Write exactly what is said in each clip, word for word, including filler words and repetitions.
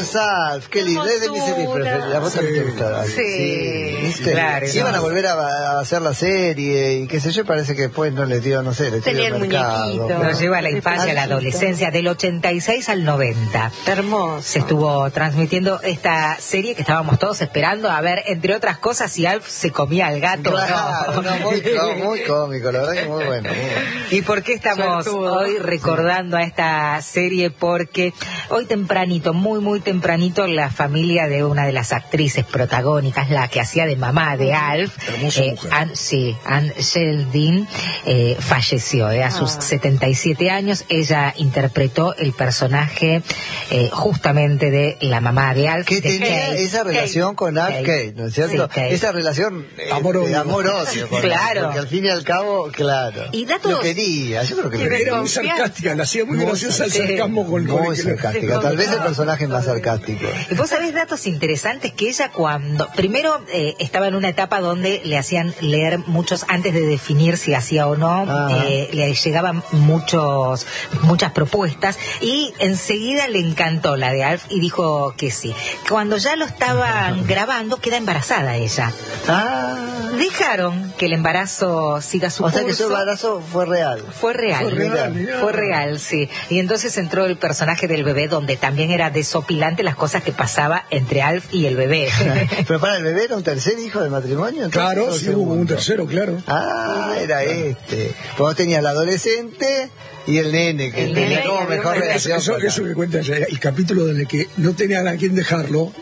es Alf, qué lindo, es de mis series preferidas. ¿A vos también te gusta? Sí, sí, ¿viste? claro. Sí, iban a volver a, a hacer la serie y qué sé yo, parece que después no les dio, no sé, les tenía dio el el mercado. muñequito. Nos lleva a la infancia, a la adolescencia, del ochenta y seis al noventa. Hermoso. Se estuvo transmitiendo esta serie que estábamos todos esperando a ver, entre otras cosas, si Alf se comía al gato Claro, o no. no, muy, no, muy cómico, la verdad que muy bueno. Muy bueno. ¿Y por qué estamos Suertudo. hoy recordando a esta serie? Porque hoy tempranito, muy muy tempranito, la familia de una de las actrices protagónicas, la que hacía de mamá de Alf, Hermosa eh, mujer. Ann, sí, Ann Sheldon, eh, falleció eh, a sus Ah. setenta y siete años. Ella interpretó el personaje eh, justamente de la mamá de Alf. Que de tenía Kate. esa relación con Alf Kate. Kate, ¿no es cierto? Sí, Kate. Esa relación eh, Amor-odio. de amor-odio con Alf, Claro. porque al fin y al cabo, claro. Y datos- Lo quería, yo creo que lo Era quería. Era muy sarcástica, la hacía muy, Muy graciosa el sarcástica. sarcasmo con, con Muy el que le- sarcástica, tal vez el personaje más sarcástico. Y vos sabés datos interesantes que ella cuando, primero eh, estaba en una etapa donde le hacían leer muchos, antes de definir si hacía o no, Ah. eh, le llegaban muchos, muchas propuestas y enseguida le encantó la de Alf y dijo que sí. Cuando ya lo estaban grabando, queda embarazada ella. Ah, Dejaron que el embarazo siga su o sea que curso. su embarazo fue real. Fue real, Fue real, mirá. fue real, sí. Y entonces entró el personaje del bebé, donde también era desopilante las cosas que pasaba entre Alf y el bebé. Pero para el bebé era un tercer hijo del matrimonio. entonces, Claro, ¿o sí, hubo un segundo? tercero, claro. Ah, era este. Vos tenías el adolescente y el nene, que El tenía nene como que mejor había- Eso, relación. eso, con eso que cuenta ella, el capítulo en el que no tenían a quién dejarlo.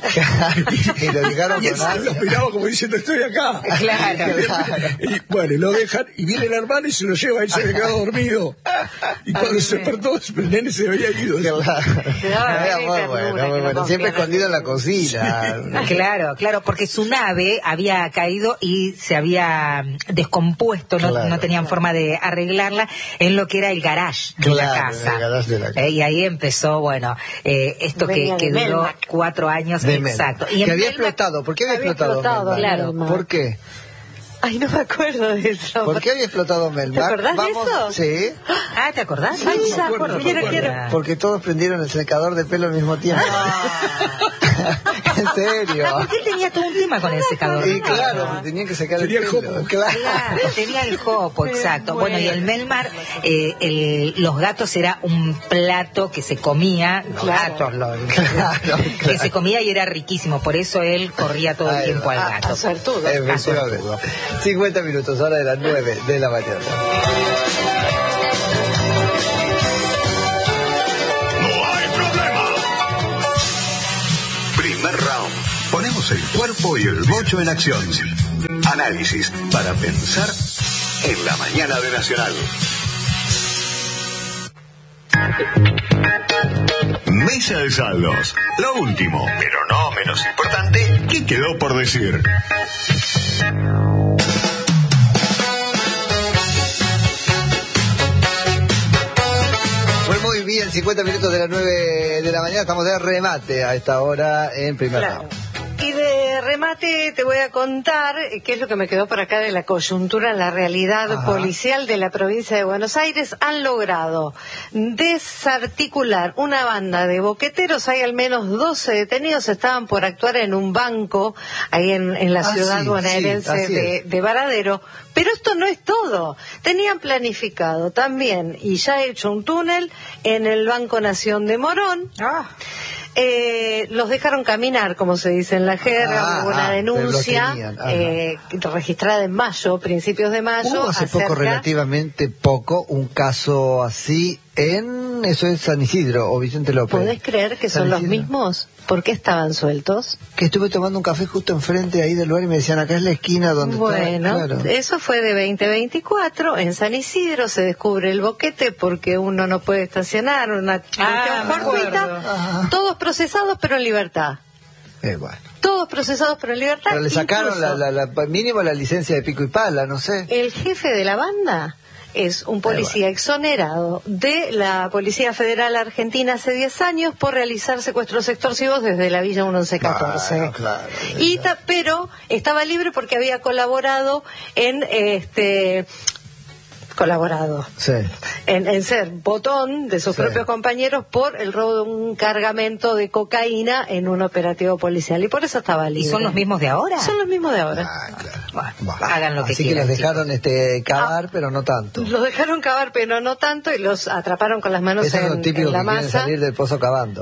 y lo dejaron Y él con se lo Alf. miraba como diciendo, estoy acá. Claro. Y bueno, y lo dejan, y viene el hermano y se lo lleva, él se había quedado dormido. Y cuando se despertó, el nene se había ido. Quedaba Era bien muy ternura, bueno, que muy no bueno. Siempre confía en escondido en la cocina. Claro, claro, porque su nave había caído y se había descompuesto, no, Claro. no tenían forma de arreglarla en lo que era el garage de la Claro, casa. en el garage de la casa. Eh, y ahí empezó, bueno, eh, esto que, Venía que de duró Melmac. cuatro años, De Mel. exacto. Y que en había Melmac- explotado. ¿Por qué había, Había explotado? explotado, Melmac? claro. ¿Por qué? Ay, no me acuerdo de eso. ¿Por qué había explotado Melmac? ¿Te acordás de Vamos, eso? Sí. Ah, ¿te acordás? Sí, Ay, ya, me por- acuerdo, quiero, me acuerdo. quiero. Porque todos prendieron el secador de pelo al mismo tiempo. En serio. Ah, porque él tenía todo un tema con el secador. Y claro, porque tenían que sacar el Tenía el pelo. jopo. Claro. Claro, tenía el jopo, exacto. Bueno. Bueno, y el Melmar, eh, el- los gatos era un plato que se comía, los Claro. gatos, los- Claro, que claro. se comía y era riquísimo, por eso él corría todo el Ahí tiempo va. al Ah, gato. suertudo. Efectivamente. cincuenta minutos, hora de las nueve de la mañana. No hay problema. Primer round. Ponemos el cuerpo y el bocho en acción. Análisis para pensar en la mañana de Nacional. Mesa de saldos. Lo último, pero no menos importante, ¿qué quedó por decir? Pues muy bien, cincuenta minutos de las nueve de la mañana, estamos de remate a esta hora en primer Claro. round. Y de remate te voy a contar eh, qué es lo que me quedó por acá de la coyuntura en la realidad Ajá. policial de la provincia de Buenos Aires. Han logrado desarticular una banda de boqueteros. Hay al menos doce detenidos. Estaban por actuar en un banco ahí en, en la Ah, ciudad sí, bonaerense sí, así de, es. de Varadero. Pero esto no es todo. Tenían planificado también y ya hecho un túnel en el Banco Nación de Morón. Ah, Eh, los dejaron caminar, como se dice en la jerga. Ah, Hubo una ah, denuncia pero lo tenían, ajá. eh, registrada en mayo, principios de mayo. Hubo hace poco, acerca- relativamente poco, un caso así en, eso es San Isidro o Vicente López. ¿Podés creer que San son los Isidro. mismos? ¿Por qué estaban sueltos? Que estuve tomando un café justo enfrente ahí del lugar y me decían, acá es la esquina donde Bueno, está. Claro. eso fue de veinte veinticuatro. En San Isidro se descubre el boquete porque uno no puede estacionar, una cuestión Ah, me fortuita. acuerdo. Ajá. Todos procesados pero en libertad. Eh, bueno. Todos procesados pero en libertad. Pero le sacaron Incluso la, la, la- mínimo la licencia de pico y pala, no sé. El jefe de la banda es un policía exonerado de la Policía Federal Argentina hace diez años por realizar secuestros extorsivos desde la Villa once catorce. Claro, claro. Y ta- pero estaba libre porque había colaborado en este colaborado Sí. en, en ser botón de sus Sí. propios compañeros por el robo de un cargamento de cocaína en un operativo policial, y por eso estaba ¿Y libre. son los mismos de ahora? Son los mismos de ahora. Ah, claro. Bueno, Bueno, hagan lo que así quieran. que los chicos. dejaron este cavar, pero no tanto. Los dejaron cavar, pero no tanto, y los atraparon con las manos Esos en, son los típicos en la que quieren masa. salir del pozo cavando.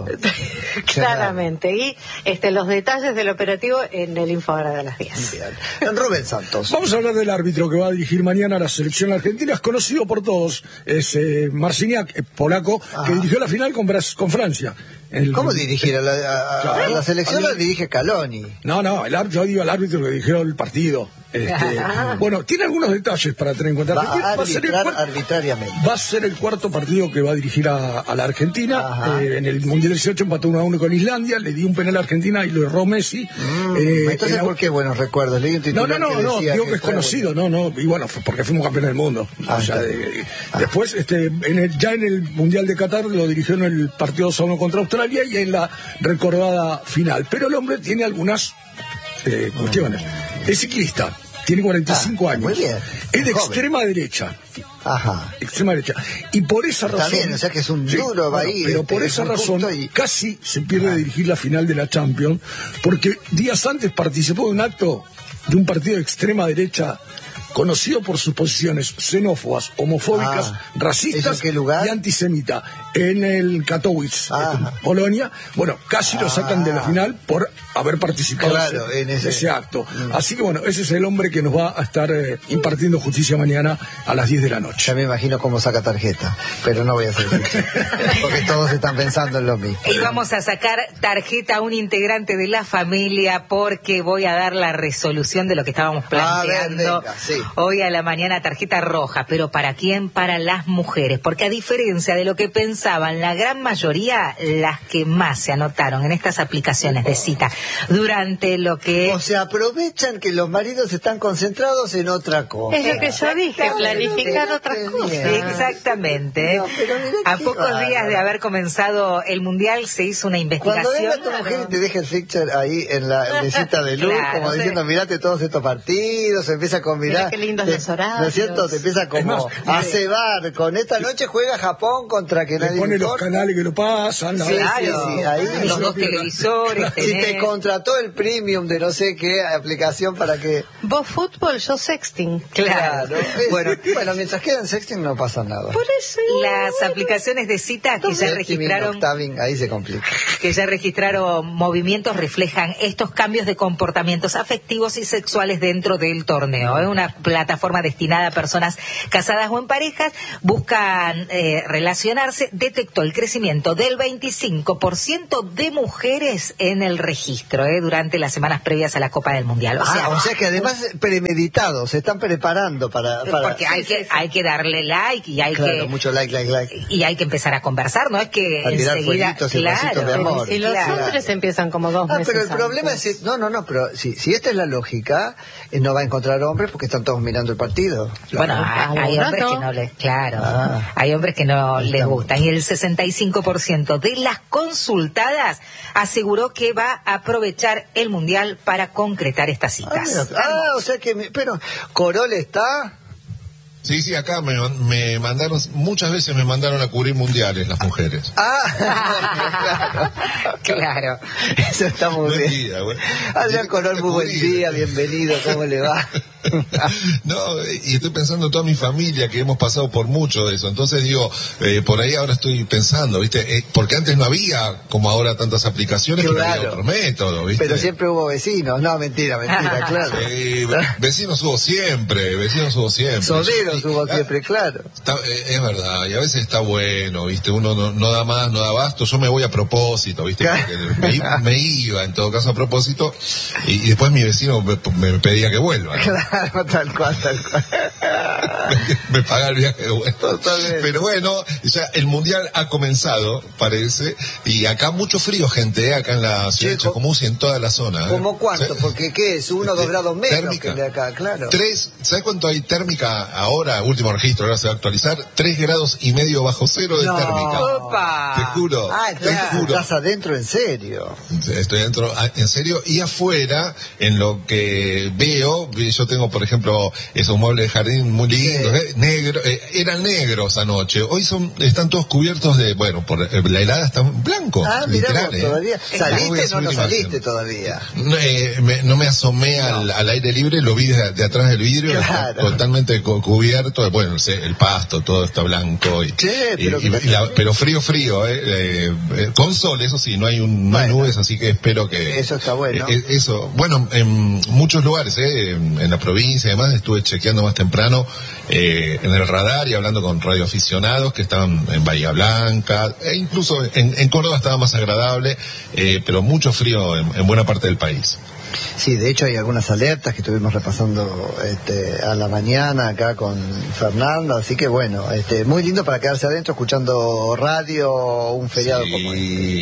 Claramente. Y este los detalles del operativo en el info ahora de las diez. Bien. Rubén Santos. Vamos a hablar del árbitro que va a dirigir mañana a la selección argentina. Es conocido por todos. Es eh, Marciniak, eh, polaco, Ajá. que dirigió la final con, Bras- con Francia. El- ¿Cómo dirigir a la, a- a Claro. la selección? Ahí- La dirige Caloni. No, no, el árbitro, yo digo el árbitro que dirigió el partido. Este, bueno, tiene algunos detalles para tener en cuenta. Va a Va a ser el arbitrar cuarto- arbitrariamente. Va a ser el cuarto partido que va a dirigir a, a la Argentina. Ajá. Eh, en el Mundial dieciocho empató uno a uno con Islandia, le dio un penal a Argentina y lo erró Messi. Mm, Eh, Entonces, en la- ¿por qué buenos recuerdos? Leí un No, titular no, no, que no, decía digo que es fue conocido, no, no, y bueno, fue porque fuimos campeones del mundo. Ah, O sea, está de- después, este, en el- ya en el Mundial de Qatar lo dirigió en el partido dos a uno contra Australia y en la recordada final. Pero el hombre tiene algunas eh, cuestiones. Es ciclista, tiene cuarenta y cinco Ah, años. muy bien, Es de joven. extrema derecha. Ajá. Extrema derecha. Y por esa Está razón. bien, o sea que es un duro, va ahí, Pero este, por es esa un razón punto y- casi se pierde de dirigir la final de la Champions, porque días antes participó de un acto de un partido de extrema derecha conocido por sus posiciones xenófobas, homofóbicas, Ah, racistas ¿eso en qué lugar? y antisemita en el Katowice, Ah. en Polonia. Bueno, casi lo sacan de la final por haber participado Claro, ese- en ese- ese acto. Así que bueno, ese es el hombre que nos va a estar eh, impartiendo justicia mañana a las diez de la noche. Ya me imagino cómo saca tarjeta, pero no voy a hacer eso. Porque todos están pensando en lo mismo. Y vamos a sacar tarjeta a un integrante de la familia porque voy a dar la resolución de lo que estábamos A ver, planteando venga, sí. hoy a la mañana, tarjeta roja. ¿Pero para quién? Para las mujeres. Porque a diferencia de lo que pensaban, la gran mayoría, las que más se anotaron en estas aplicaciones de cita durante lo que... O sea, aprovechan que los maridos están concentrados en otra cosa. Es lo que yo dije, planificar otras cosas. Exactamente. No, pero mirá A qué pocos bárbaro. días de haber comenzado el Mundial se hizo una Cuando venga investigación. tu mujer y te deja el fixture ahí en la mesita de luz, Claro, como sí. diciendo, mirate todos estos partidos, se empieza a combinar. Mirá qué lindos te- los horarios. ¿No es cierto? Te empieza como Es más, a cebar. Con esta noche juega Japón contra que Le nadie pone le los importa. canales que lo pasan, la Sí, verdad. sí, sí, ahí. Los dos televisores. Si te tenés. contrató el premium de no sé qué aplicación para que... Vos fútbol, yo sexting. Claro. Bueno, bueno, mientras quedan sexting no pasa nada. Por eso. Las aplicaciones de cita que ya Sexting, registraron octaving, ahí se complica. que ya registraron movimientos reflejan estos cambios de comportamientos afectivos y sexuales dentro del torneo. Es una plataforma destinada a personas casadas o en parejas, buscan eh, relacionarse, detectó el crecimiento del veinticinco por ciento de mujeres en el registro eh, durante las semanas previas a la Copa del Mundial. O sea, Ah, o sea que además premeditados, se están preparando para... para... porque hay que hay que darle like y hay Claro, que mucho like, like, like. y hay que empezar a conversar, no es que A tirar enseguida fueguitos y vasitos de claro, amor. Y los claro. hombres empiezan como dos Ah, meses pero el problema antes. es... No, no, no, pero si, si esta es la lógica, eh, no va a encontrar hombres porque están todos mirando el partido. Bueno, hay, hay Algunos hombres no. que no les, claro, Ah. hay hombres que no les Estamos. gustan. Y el sesenta y cinco por ciento de las consultadas aseguró que va a aprovechar el Mundial para concretar estas Ah, citas. mira. Ah, o sea que... me- Pero, Corol está... Sí, sí, acá me, me mandaron, muchas veces me mandaron a cubrir mundiales las mujeres. Ah, claro. Claro. Eso está muy Buen bien. día, güey. Adrián Corol, muy buen día, bienvenido, ¿cómo le va? No, y estoy pensando en toda mi familia que hemos pasado por mucho de eso. Entonces digo, eh, por ahí ahora estoy pensando, ¿viste? Eh, porque antes no había, como ahora, tantas aplicaciones, pero había Claro. otros métodos, ¿viste? Pero siempre hubo vecinos. No, mentira, mentira, claro. Eh, ve- vecinos hubo siempre, vecinos hubo siempre. Soderos Y- hubo ah, siempre, claro. Está- eh, es verdad, y a veces está bueno, ¿viste? Uno no, no da más, no da abasto. Yo me voy a propósito, ¿viste? Porque me, i- me iba, en todo caso, a propósito, y, y después mi vecino me, me pedía que vuelva, ¿no? Claro, tal cual, tal cual. me paga el viaje de vuelta. Totalmente. Pero bueno, ya el mundial ha comenzado, parece, y acá mucho frío, gente, ¿eh? Acá en la ciudad de Chico, Chascomús y en toda la zona. ¿eh? ¿Cómo cuánto? O sea, Porque ¿qué es? Uno o dos grados menos térmica. que el de acá, claro. Tres, ¿sabes cuánto hay térmica ahora? ahora, último registro, ahora se va a actualizar, tres grados y medio bajo cero de No. térmica. Opa. Te juro, Ah, te entonces juro. estás adentro en serio. Estoy dentro, ah, en serio, y afuera, en lo que veo, yo tengo, por ejemplo, esos muebles de jardín muy lindos, Sí. eh, negro, eh, eran negros anoche, hoy son, están todos cubiertos de, bueno, por eh, la helada están blancos, Ah, mira literal, vos, eh. todavía. Voy a ¿Saliste o no, subir no imagen. saliste todavía? No, eh, me, no me asomé al, al aire libre, lo vi de, de atrás del vidrio, Claro. está totalmente cu- cubierto, bueno, el, el pasto, todo está blanco, y, Che, y- pero y- que- y la- pero frío, frío, eh, eh, eh, con sol, eso sí, no hay, un, no hay Bueno. nubes, así que espero que... Eso está bueno. eh, eh, eso, bueno, en muchos lugares, eh, en, en la provincia, además, estuve chequeando más temprano eh, en el radar y hablando con radioaficionados que estaban en Bahía Blanca, e incluso en, en Córdoba estaba más agradable, eh, pero mucho frío en, en buena parte del país. Sí, de hecho hay algunas alertas que estuvimos repasando este, a la mañana acá con Fernando, así que bueno, este, muy lindo para quedarse adentro escuchando radio, un feriado Sí, como este.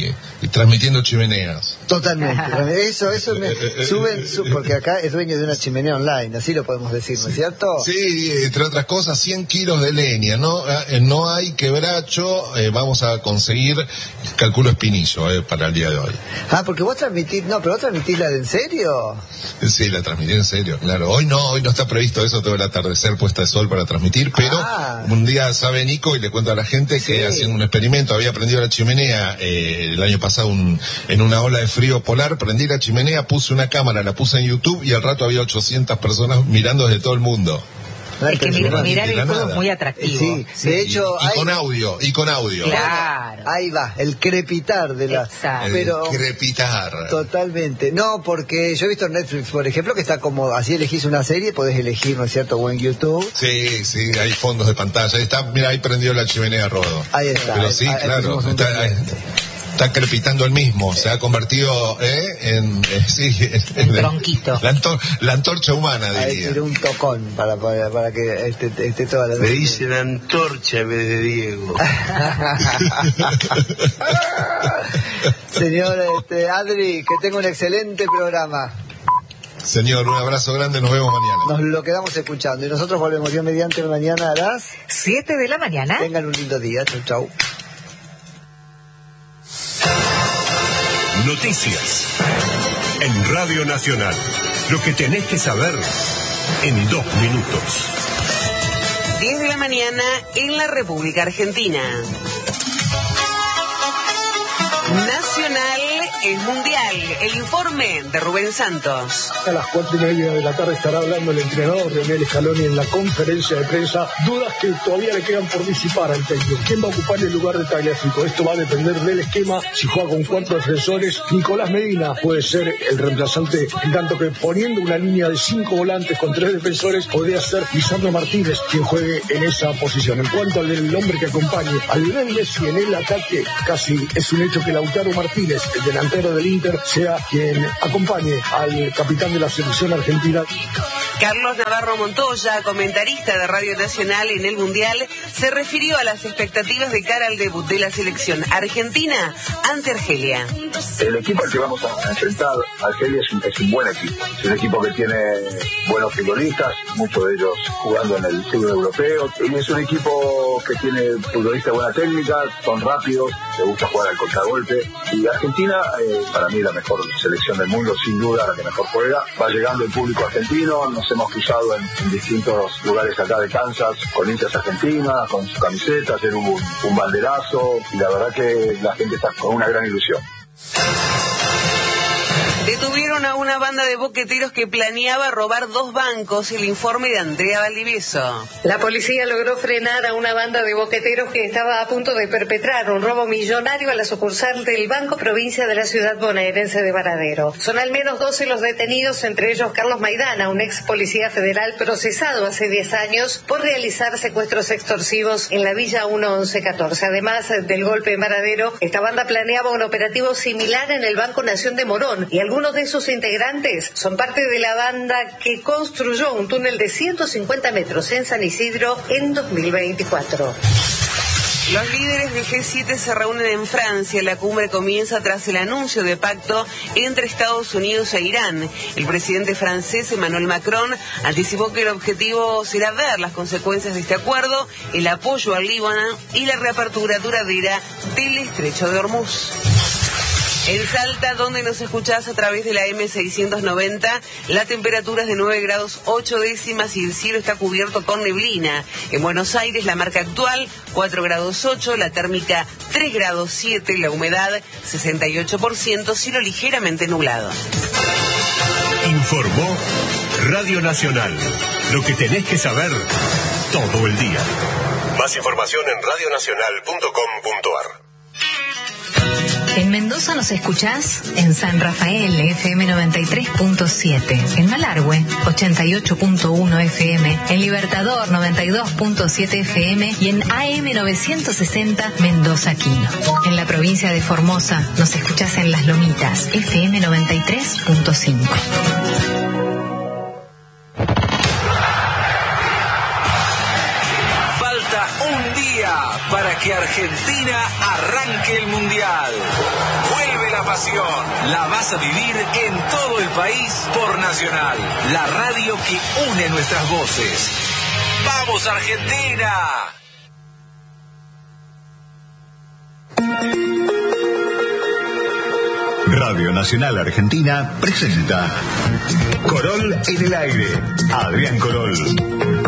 y transmitiendo chimeneas. Totalmente, eso, eso me suben, su- porque acá es dueño de una chimenea online, así lo podemos decir, ¿no es cierto? Sí, entre otras cosas, cien kilos de leña, ¿no? Eh, no hay quebracho, eh, vamos a conseguir, calculo espinillo, eh, para el día de hoy. Ah, porque vos transmitís, no, pero vos transmitís la de en serio. Sí, la transmití en serio, claro. Hoy no, hoy no está previsto eso, todo el atardecer, puesta de sol para transmitir, pero Ah. un día sabe Nico y le cuento a la gente que Sí. haciendo un experimento, había prendido la chimenea eh, el año pasado un, en una ola de frío polar, prendí la chimenea, puse una cámara, la puse en YouTube y al rato había ochocientas personas mirando desde todo el mundo. Es que mirar, mirar el de la fuego nada. es muy atractivo. Sí, de Y- hecho y, hay... con audio, y con audio. Claro. Ahí va, el crepitar de la... Exacto. El Pero... crepitar. Totalmente. No, porque yo he visto en Netflix, por ejemplo, que está como, así elegís una serie, podés elegir, ¿no es cierto? O en YouTube. Sí, sí, hay fondos de pantalla. Ahí está, mira, ahí prendió la chimenea Rodo. Ahí está. Pero sí, Ahí- ahí claro, pusimos un está, documento. está crepitando el mismo. Se ha convertido ¿eh? en, eh, sí, El tronquito. La, antor- la antorcha humana, Ahí diría. tiré un tocón para, para, para que esté, esté toda la Me dicen antorcha en vez de Diego. Señor este, Adri, que tenga un excelente programa. Señor, un abrazo grande, nos vemos mañana. Nos lo quedamos escuchando y nosotros volvemos Dios mediante mañana a las... Siete de la mañana. Tengan un lindo día. Chau, chau. Noticias en Radio Nacional. Lo que tenés que saber en dos minutos. diez de la mañana en la República Argentina. Nacional es mundial. El informe de Rubén Santos. A las cuatro y media de la tarde estará hablando el entrenador Leonel Scaloni en la conferencia de prensa. Dudas que todavía le quedan por disipar al técnico. ¿Quién va a ocupar el lugar de Tagliafico? Esto va a depender del esquema. Si juega con cuatro defensores, Nicolás Medina puede ser el reemplazante, en tanto que poniendo una línea de cinco volantes con tres defensores, podría ser Lisandro Martínez quien juegue en esa posición. En cuanto al del hombre que acompañe al Lionel Messi en el ataque, casi es un hecho que Lautaro Martínez, el delantero del Inter, sea quien acompañe al capitán de la selección argentina. Carlos Navarro Montoya, comentarista de Radio Nacional en el Mundial, se refirió a las expectativas de cara al debut de la selección argentina ante Argelia. El equipo al que vamos a enfrentar, Argelia, es un, es un buen equipo. Es un equipo que tiene buenos futbolistas, muchos de ellos jugando en el fútbol europeo. Y es un equipo que tiene futbolistas de buena técnica, son rápidos, les gusta jugar al contragolpe. Y Argentina, eh, para mí, la mejor selección del mundo, sin duda, la que mejor juega. Va llegando el público argentino, nos hemos cruzado en, en distintos lugares acá de Kansas, con hinchas argentinas, con sus camisetas, era un, un banderazo, y la verdad que la gente está con una gran ilusión. Detuvieron a una banda de boqueteros que planeaba robar dos bancos, el informe de Andrea Valdivieso. La policía logró frenar a una banda de boqueteros que estaba a punto de perpetrar un robo millonario a la sucursal del Banco Provincia de la ciudad bonaerense de Varadero. Son al menos doce los detenidos, entre ellos Carlos Maidana, un ex policía federal procesado hace diez años por realizar secuestros extorsivos en la Villa uno once catorce. Además del golpe en Varadero, esta banda planeaba un operativo similar en el Banco Nación de Morón, y algunos de sus integrantes son parte de la banda que construyó un túnel de ciento cincuenta metros en San Isidro en dos mil veinticuatro. Los líderes del G siete se reúnen en Francia. La cumbre comienza tras el anuncio de pacto entre Estados Unidos e Irán. El presidente francés Emmanuel Macron anticipó que el objetivo será ver las consecuencias de este acuerdo, el apoyo al Líbano y la reapertura duradera del estrecho de Hormuz. En Salta, donde nos escuchás a través de la eme seiscientos noventa, la temperatura es de nueve grados ocho décimas y el cielo está cubierto con neblina. En Buenos Aires, la marca actual cuatro grados ocho, la térmica tres grados siete, la humedad sesenta y ocho por ciento, cielo ligeramente nublado. Informó Radio Nacional. Lo que tenés que saber todo el día. Más información en radio nacional punto com punto ar. En Mendoza nos escuchás en San Rafael, F M noventa y tres punto siete, en Malargüe, ochenta y ocho punto uno F M, en Libertador, noventa y dos punto siete F M y en A M novecientos sesenta Mendoza Quino. En la provincia de Formosa nos escuchás en Las Lomitas, F M noventa y tres punto cinco. Para que Argentina arranque el Mundial. Vuelve la pasión. La vas a vivir en todo el país por Nacional, la radio que une nuestras voces. ¡Vamos, Argentina! Radio Nacional Argentina presenta Corol en el aire. Adrián Corol.